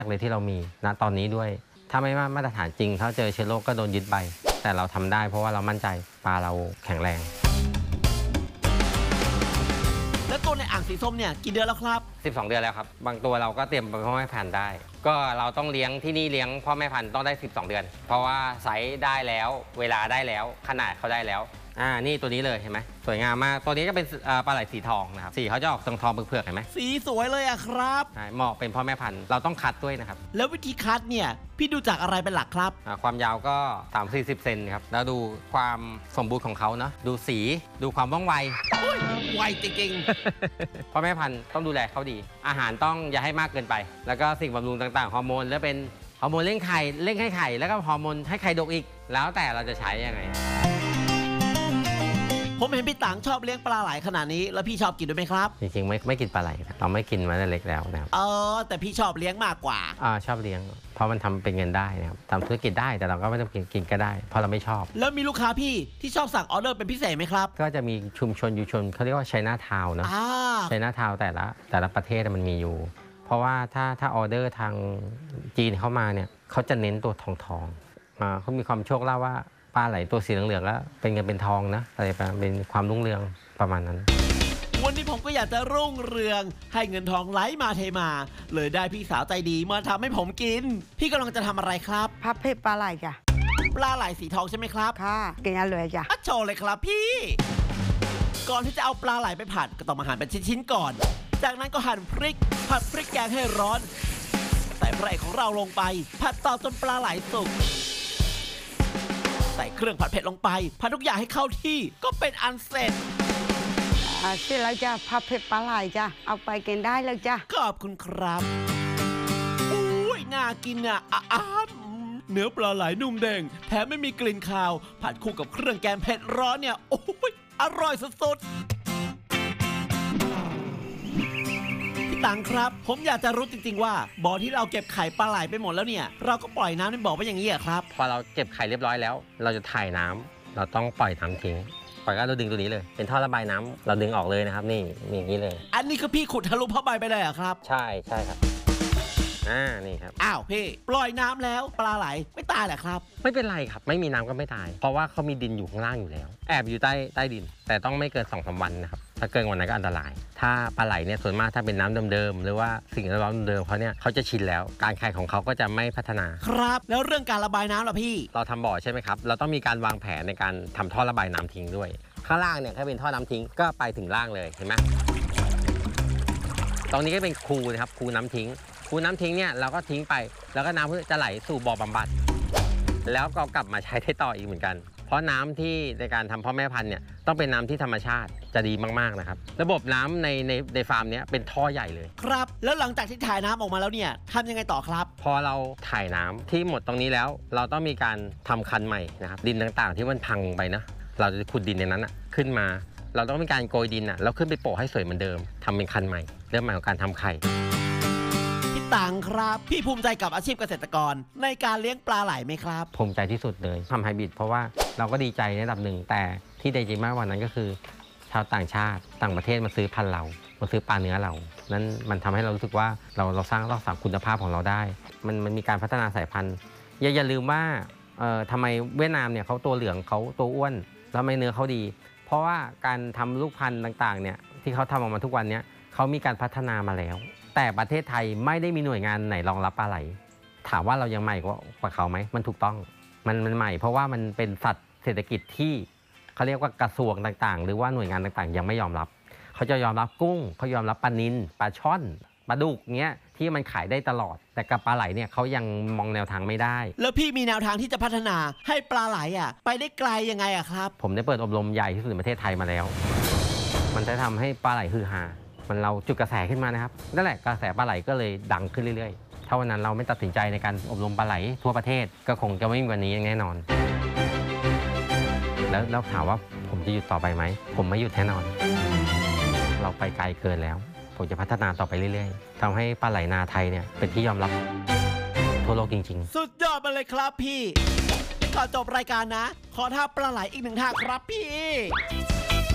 เลยที่เรามีณตอนนี้ด้วยถ้าไม่มาตรฐานจริงถ้าเจอเชื้อโรคก็โดนยึดใบแต่เราทำได้เพราะว่าเรามั่นใจปลาเราแข็งแรงแล้วตัวในอ่างสีส้มเนี่ยกี่เดือนแล้วครับ 12 เดือนแล้วครับบางตัวเราก็เตรียมเป็นพ่อแม่พันธุ์ได้ก็เราต้องเลี้ยงที่นี่เลี้ยงพ่อแม่พันธุ์ต้องได้12 เดือนเพราะว่าไซส์ได้แล้วเวลาได้แล้วขนาดเขาได้แล้วนี่ตัวนี้เลยเห็นไหมสวยงามมากตัวนี้จะเป็นปลาไหลสีทองนะครับสีเขาจะออกทองเผือกเห็นไหมสีสวยเลยอะครับเหมาะเป็นพ่อแม่พันธุ์เราต้องคัดด้วยนะครับแล้ววิธีคัดเนี่ยพี่ดูจากอะไรเป็นหลักครับความยาวก็30-40 เซนครับแล้วดูความสมบูรณ์ของเขาเนาะดูสีดูความว่องไวไวจริงๆพ่อแม่พันธุ์ต้องดูแลเขาดีอาหารต้องอย่าให้มากเกินไปแล้วก็สิ่งบำรุงต่างๆฮอร์โมนแล้วเป็นฮอร์โมนเร่งไข่เร่งให้ไข่แล้วก็ฮอร์โมนให้ไข่ดกอีกแล้วแต่เราจะใช้ยังไงผมเห็นพี่ต่างชอบเลี้ยงปลาไหลขนาดนี้แล้วพี่ชอบกินด้วยไหมครับจริงๆไม่กินปลาไหลเราไม่กินมาตั้งเล็กแล้วนะครับแต่พี่ชอบเลี้ยงมากกว่าชอบเลี้ยงเพราะมันทำเป็นเงินได้นะครับทำธุรกิจได้แต่เราก็ไม่ต้องกินก็ได้เพราะเราไม่ชอบแล้วมีลูกค้าพี่ที่ชอบสั่งออเดอร์เป็นพิเศษไหมครับก็จะมีชุมชนอยู่ชนเขาเรียกว่าไชน่าทาวน์นะไชน่าทาวน์แต่ละประเทศมันมีอยู่เพราะว่าถ้าออเดอร์ทางจีนเข้ามาเนี่ยเขาจะเน้นตัวทองเขามีความโชคลาภว่าปลาไหลตัวสีเหลืองๆแล้วเป็นเงินเป็นทองนะอะไรเป็นความรุ่งเรืองประมาณนั้นวันนี้ผมก็อยากจะรุ่งเรืองให้เงินทองไหลมาเทมาเลยได้พี่สาวใจดีมาทำให้ผมกินพี่กำลังจะทำอะไรครับพับเพปลาไหลจ้ะปลาไหลสีทองใช่ไหมครับค่ะกินอร่อยจ้ะโชว์เลยครับพี่ก่อนที่จะเอาปลาไหลไปผัดก็ต้องมาหั่นเป็นชิ้นๆก่อนจากนั้นก็หั่นพริกผัดพริกแกงให้ร้อนใส่พระเอกของเราลงไปผัดต่อจนปลาไหลสุกใส่เครื่องผัดเผ็ดลงไปผัดทุกอย่างให้เข้าที่ก็เป็นอันเสร็จเสร็จแล้วจ้ะพับเพปลาไหลจ้ะเอาไปกินได้เลยจ้ะขอบคุณครับอุ้ยน่ากินอ่ะเนื้อปลาไหลนุ่มแดงแถมไม่มีกลิ่นคาวผัดคู่กับเครื่องแกงเผ็ดร้อนเนี่ยโอ้ยอร่อยสุดๆตังครับผมอยากจะรู้จริงๆว่าบ่อที่เราเก็บไข่ปลาไหลไปหมดแล้วเนี่ยเราก็ปล่อยน้ำในบ่อไปอย่างนี้อะครับพอเราเก็บไข่เรียบร้อยแล้วเราจะถ่ายน้ำเราต้องปล่อยน้ำทิ้งปล่อยก็เราดึงตัวนี้เลยเป็นท่อระบายน้ำเราดึงออกเลยนะครับนี่มีอย่างนี้เลยอันนี้คือพี่ขุดทะลุผ้าใบไปเลยอะครับใช่ครับนี่ครับพี่ปล่อยน้ำแล้วปลาไหลไม่ตายเหรอครับไม่เป็นไรครับไม่มีน้ำก็ไม่ตายเพราะว่าเขามีดินอยู่ข้างล่างอยู่แล้วแอบอยู่ใต้ดินแต่ต้องไม่เกิน 2-3 วันนะครับถ้าเกินวันนั้นก็อันตรายถ้าปลาไหลเนี่ยส่วนมากถ้าเป็นน้ำเดิมๆหรือว่าสิ่งแวดล้อมเดิมเขาเนี่ยเขาจะชินแล้วการไข่ของเขาก็จะไม่พัฒนาครับแล้วเรื่องการระบายน้ำล่ะพี่เราทำบ่อใช่ไหมครับเราต้องมีการวางแผนในการทำท่อระบายน้ำทิ้งด้วยข้างล่างเนี่ยถ้าเป็นท่อน้ำทิ้งก็ไปถึงล่างเลยเห็นไหมตรงนี้ก็เป็นคูนะครับคูน้ำทิ้งเนี่ยเราก็ทิ้งไปแล้วก็น้ำจะไหลสู่บ่อบำบัดแล้วก็กลับมาใช้ได้ต่ออีกเหมือนกันเพราะน้ำที่ในการทำพ่อแม่พันธุ์เนี่ยต้องเป็นน้ำที่ธรรมชาติจะดีมากๆนะครับระบบน้ำในฟาร์มนี้เป็นท่อใหญ่เลยครับแล้วหลังจากที่ถ่ายน้ำออกมาแล้วเนี่ยทำยังไงต่อครับพอเราถ่ายน้ำที่หมดตรงนี้แล้วเราต้องมีการทำคันใหม่นะครับดินต่างๆที่มันพังไปนะเราจะขุดดินในนั้นขึ้นมาเราต้องมีการโกยดินแล้วขึ้นไปโปะให้สวยเหมือนเดิมทำเป็นคันใหม่เริ่มใหม่ของการทำไข่ต่างครับพี่ภูมิใจกับอาชีพเกษตรกรในการเลี้ยงปลาไหลไหมครับภูมิใจที่สุดเลยทำไฮบริดเพราะว่าเราก็ดีใจในระดับหนึ่งแต่ที่ดีใจมากกว่านั้นก็คือชาวต่างชาติต่างประเทศมาซื้อพันธุ์เรามาซื้อปลาเนื้อเรานั้นมันทำให้เรารู้สึกว่าเราสร้างรักษาคุณภาพของเราได้มันมีการพัฒนาสายพันธุ์อย่าลืมว่าทำไมเวียดนามเนี่ยเขาตัวเหลืองเขาตัวอ้วนแล้วไม่เนื้อเขาดีเพราะว่าการทำลูกพันธุ์ต่างๆเนี่ยที่เขาทำออกมาทุกวันนี้เขามีการพัฒนามาแล้วแต่ประเทศไทยไม่ได้มีหน่วยงานไหนรองรับปลาไหลถามว่าเรายังใหม่กว่าเขาไหมมันถูกต้องมันใหม่เพราะว่ามันเป็นสัตว์เศรษฐกิจที่เขาเรียกว่ากระทรวงต่างๆหรือว่าหน่วยงานต่างๆยังไม่ยอมรับเขาจะยอมรับกุ้งเขายอมรับปลานิลปลาช่อนปลาดุกเงี้ยที่มันขายได้ตลอดแต่กับปลาไหลเนี่ยเขายังมองแนวทางไม่ได้แล้วพี่มีแนวทางที่จะพัฒนาให้ปลาไหลไปได้ไกลยังไงอะครับผมได้เปิดอบรมใหญ่ที่สุดในประเทศไทยมาแล้วมันจะทำให้ปลาไหลฮือฮามันเราจุดกระแสขึ้นมานะครับนั่นแหละกระแสปลาไหลก็เลยดังขึ้นเรื่อยๆถ้าวันนั้นเราไม่ตัดสินใจในการอบรมปลาไหลทั่วประเทศก็คงจะไม่มีวันนี้แน่นอนแล้วถามว่าผมจะหยุดต่อไปไหมผมไม่หยุดแน่นอนเราไปไกลเกินแล้วผมจะพัฒนาต่อไปเรื่อยๆทำให้ปลาไหลนาไทยเนี่ยเป็นที่ยอมรับทั่วโลกจริงๆสุดยอดไปเลยครับพี่ก่อนจบรายการนะขอท่าปลาไหลอีกหนึ่งท่าครับพี่